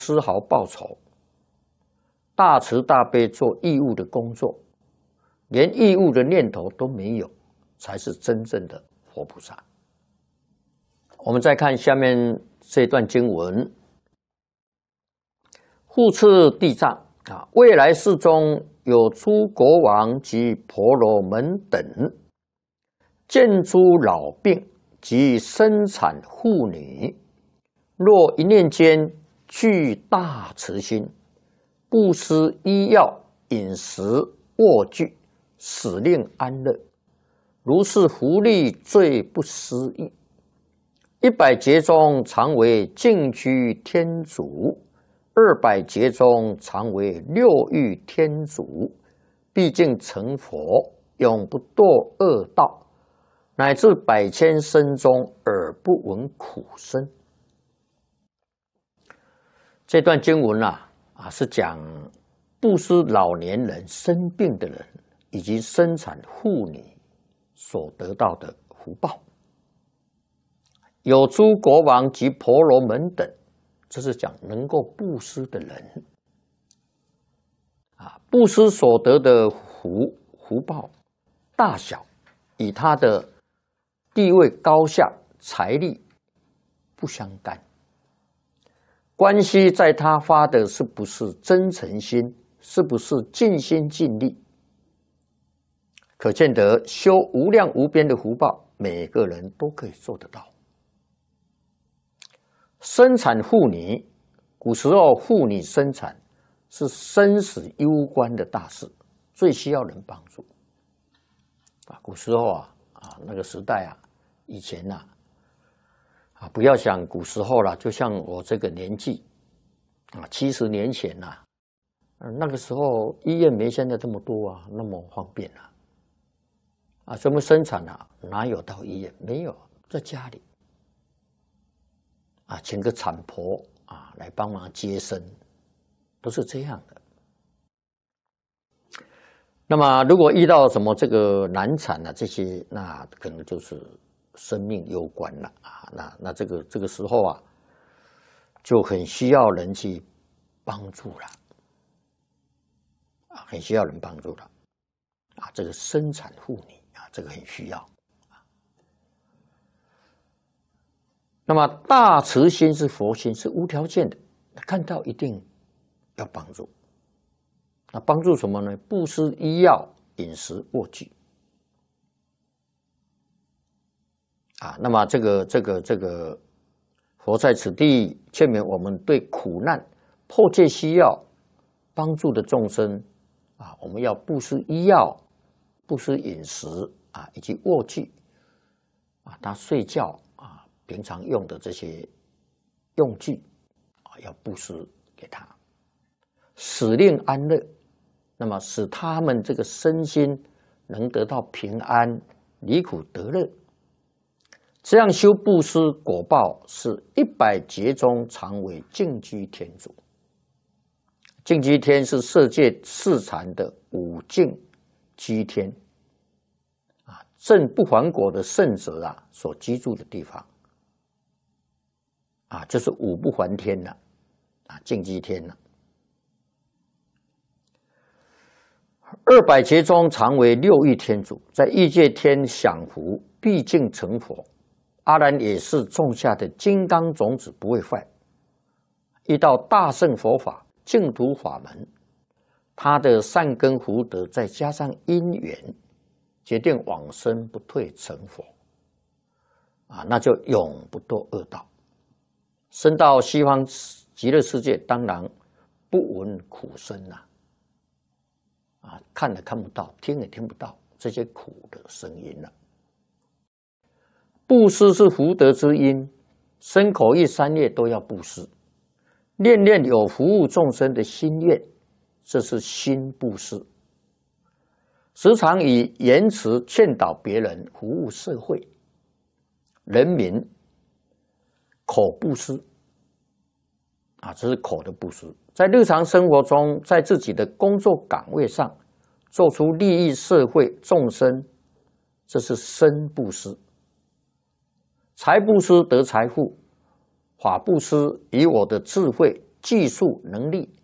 丝毫报酬，大慈大悲做义务的工作，连义务的念头都没有，才是真正的佛菩萨。我们再看下面这段经文：护持地藏啊，未来世中有诸国王及婆罗门等，见诸老病及生产妇女，若一念间具大慈心，布施医药、饮食、卧具，使令安乐，如是福利最不思议。100劫中常为净居天主，200劫中常为六欲天主，毕竟成佛，永不堕恶道，乃至百千生中耳不闻苦声。这段经文是讲布施老年人、生病的人以及生产妇女所得到的福报。有诸国王及婆罗门等，这是讲能够布施的人布施所得的福报大小，与他的地位高下、财力不相干，关系在他发的是不是真诚心，是不是尽心尽力。可见得修无量无边的福报，每个人都可以做得到。生产妇女，古时候妇女生产是生死攸关的大事，最需要人帮助。古时候那个时代以前不要想古时候了，就像我这个年纪70年前那个时候医院没现在这么多那么方便什么生产哪有到医院？没有，在家里请个产婆来帮忙接生，都是这样的。那么如果遇到什么这个难产这些，那可能就是生命攸关了那这个时候就很需要人去帮助了很需要人帮助了这个生产妇女这个很需要。那么大慈心是佛心，是无条件的，看到一定要帮助。那帮助什么呢？布施医药、饮食、卧具那么这个佛在此地劝勉我们，对苦难迫切需要帮助的众生我们要布施医药、布施饮食以及卧具他睡觉平常用的这些用具要布施给他，使令安乐，那么使他们这个身心能得到平安，离苦得乐。这样修布施果报是100劫中常为净居天主。净居天是色界四禅的五净居天证不还果的圣者所居住的地方就是五不还天了净居天了。200劫中常为六欲天主，在欲界天享福，毕竟成佛。阿难也是种下的金刚种子，不会坏。遇到大乘佛法、净土法门，他的善根福德再加上因缘，决定往生不退成佛那就永不堕恶道。升到西方极乐世界，当然不闻苦声看也看不到，听也听不到这些苦的声音了。布施是福德之因，身口意三业都要布施，念念有服务众生的心愿，这是心布施。时常以言辞劝导别人，服务社会人民，口布施这是口的布施。在日常生活中，在自己的工作岗位上做出利益社会众生，这是身布施。财布施得财富，法布施以我的智慧技术能力